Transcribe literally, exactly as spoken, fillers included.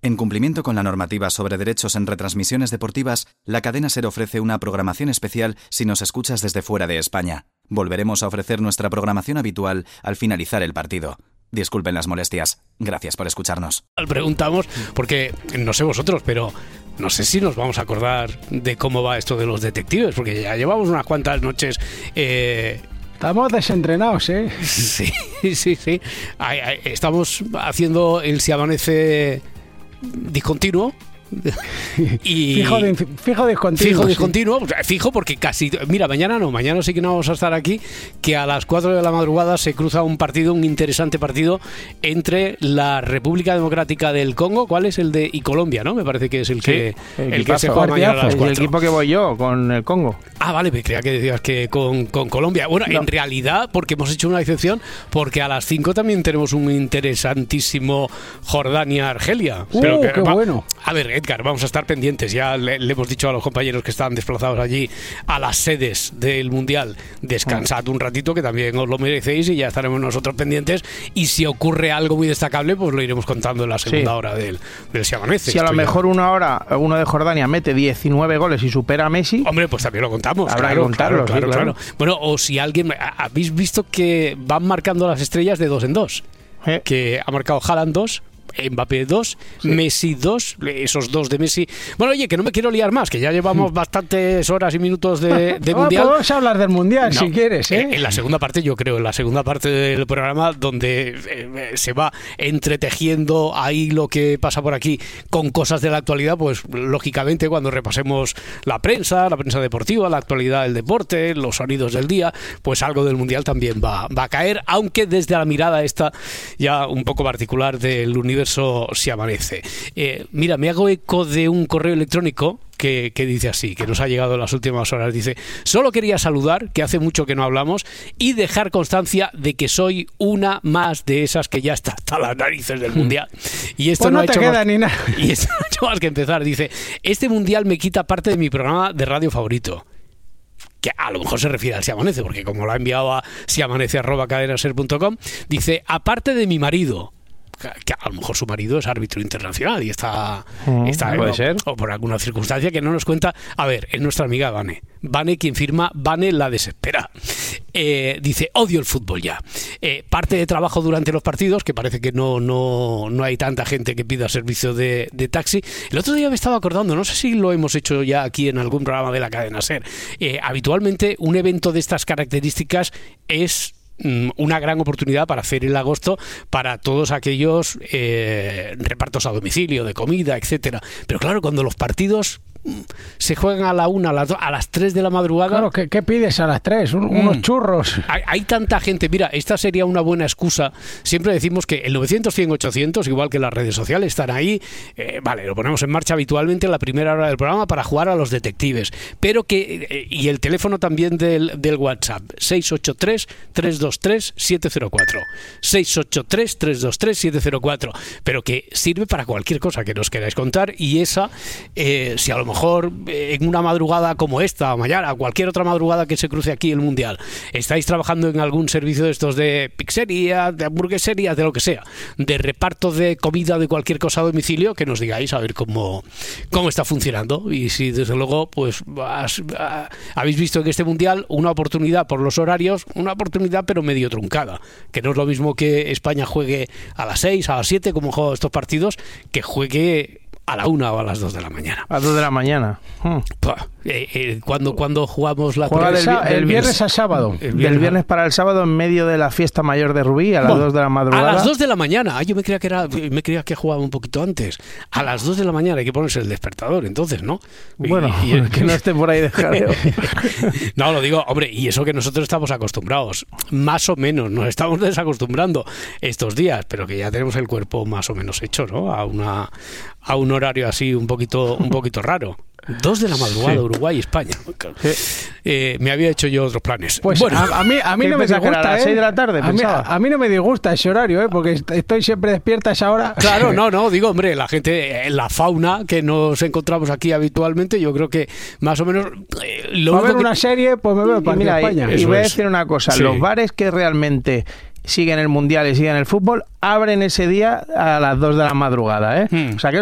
En cumplimiento con la normativa sobre derechos en retransmisiones deportivas, la cadena SER ofrece una programación especial si nos escuchas desde fuera de España. Volveremos a ofrecer nuestra programación habitual al finalizar el partido. Disculpen las molestias. Gracias por escucharnos. Preguntamos, porque no sé vosotros, pero no sé si nos vamos a acordar de cómo va esto de los detectives, porque ya llevamos unas cuantas noches... Eh, Estamos desentrenados, ¿eh? Sí, sí, sí. Ay, ay, estamos haciendo el Si Amanece discontinuo. Y fijo, de, fijo discontinuo. Fijo sí. discontinuo, fijo porque casi... Mira, mañana no, mañana sí que no vamos a estar aquí, que a las cuatro de la madrugada se cruza un partido, un interesante partido entre la República Democrática del Congo, ¿cuál es? El de... y Colombia, ¿no? Me parece que es el que, sí, el el que se juega mañana a las cuatro. El equipo que voy yo, con el Congo. Ah, vale, me creía que decías que con, con Colombia. Bueno, no. En realidad, porque hemos hecho una excepción, porque a las cinco también tenemos un interesantísimo Jordania-Argelia. Uh, Pero que, qué va, bueno. A ver, Edgar, vamos a estar pendientes. Ya le, le hemos dicho a los compañeros que están desplazados allí a las sedes del Mundial, descansad un ratito, que también os lo merecéis, y ya estaremos nosotros pendientes. Y si ocurre algo muy destacable, pues lo iremos contando en la segunda sí. hora del, del Si Amanece. Si a lo mejor ya... una hora uno de Jordania mete diecinueve goles y supera a Messi, hombre, pues también lo contamos. Habrá claro, que contarlo, claro, sí, claro, claro. claro. Bueno, o si alguien... ¿Habéis visto que van marcando las estrellas de dos en dos? ¿Eh? Que ha marcado Haaland dos, Mbappé dos, sí. Messi dos, esos dos de Messi. Bueno, oye, que no me quiero liar más, que ya llevamos bastantes horas y minutos de, de Mundial. Vamos a hablar del Mundial, no, si quieres, ¿eh? En la segunda parte, yo creo, en la segunda parte del programa, donde eh, se va entretejiendo ahí lo que pasa por aquí con cosas de la actualidad, pues lógicamente cuando repasemos la prensa, la prensa deportiva, la actualidad del deporte, los sonidos del día, pues algo del Mundial también va, va a caer, aunque desde la mirada esta ya un poco particular del universo Si Amanece. Eh, mira, me hago eco de un correo electrónico que, que dice así, que nos ha llegado en las últimas horas. Dice: solo quería saludar, que hace mucho que no hablamos, y dejar constancia de que soy una más de esas que ya está hasta las narices del Mundial. Y esto pues no, no ha te hecho queda más, ni nada. Y esto no ha hecho más que empezar. Dice: este Mundial me quita parte de mi programa de radio favorito. Que a lo mejor se refiere al Si Amanece, porque como lo ha enviado a siamanece arroba cadenaser punto com, dice: aparte de mi marido, que a lo mejor su marido es árbitro internacional y está, mm, está puede o, ser. o por alguna circunstancia que no nos cuenta. A ver, es nuestra amiga Vane. Vane quien firma Vane la desespera. Eh, dice: odio el fútbol ya. Eh, parte de trabajo durante los partidos, que parece que no, no, no hay tanta gente que pida servicio de, de taxi. El otro día me estaba acordando, no sé si lo hemos hecho ya aquí en algún programa de la cadena SER. Eh, habitualmente un evento de estas características es una gran oportunidad para hacer el agosto para todos aquellos eh, repartos a domicilio de comida, etcétera. Pero claro, cuando los partidos se juegan a la una, a las dos, a las tres de la madrugada. Claro, ¿qué, qué pides a las tres? Un, mm. Unos churros. Hay, hay tanta gente. Mira, esta sería una buena excusa. Siempre decimos que el novecientos, cien, ochocientos, igual que las redes sociales, están ahí. Eh, vale, lo ponemos en marcha habitualmente en la primera hora del programa para jugar a los detectives. Pero que... Eh, y el teléfono también del, del WhatsApp. seis ocho tres, tres dos tres, siete cero cuatro. seis ocho tres, tres dos tres, siete cero cuatro. Pero que sirve para cualquier cosa que nos queráis contar. Y esa, eh, si a lo mejor mejor en una madrugada como esta o mañana, cualquier otra madrugada que se cruce aquí el Mundial, estáis trabajando en algún servicio de estos de pizzería, de hamburguesería, de lo que sea, de reparto de comida, de cualquier cosa a domicilio, que nos digáis a ver cómo, cómo está funcionando. Y si desde luego pues has, a, habéis visto en este Mundial una oportunidad por los horarios, una oportunidad pero medio truncada, que no es lo mismo que España juegue a las seis, a las siete, como juega estos partidos, que juegue a la una o a las dos de la mañana. A las dos de la mañana. Hmm. Eh, eh, ¿cuándo, ¿Cuándo jugamos la Juega del, el, el viernes al sábado. El viernes, del viernes para el sábado en medio de la fiesta mayor de Rubí, a las bueno, dos de la madrugada. A las dos de la mañana. Ah, yo me creía que era, me creía que jugaba un poquito antes. A las dos de la mañana hay que ponerse el despertador, entonces, ¿no? Bueno, y, y, que no esté por ahí de jaleo. No, lo digo, hombre, y eso que nosotros estamos acostumbrados. Más o menos, nos estamos desacostumbrando estos días, pero que ya tenemos el cuerpo más o menos hecho, ¿no? A una a un horario así un poquito un poquito raro. Dos de la madrugada, sí. Uruguay, España. Sí. Eh, me había hecho yo otros planes. Pues bueno, a, a mí, a mí no me disgusta, a las ¿eh? seis de la tarde, a mí, a, a mí no me disgusta ese horario, ¿eh? Porque estoy siempre despierta a esa hora. Claro, no, no, digo, hombre, la gente, la fauna que nos encontramos aquí habitualmente, yo creo que más o menos... Eh, lo a ver que... una serie, pues me veo para mira, España. Y, y voy a decir una cosa, sí. Los bares que realmente siguen el Mundial y siguen el fútbol, abren ese día a las dos de la madrugada, ¿eh? Hmm. O sea que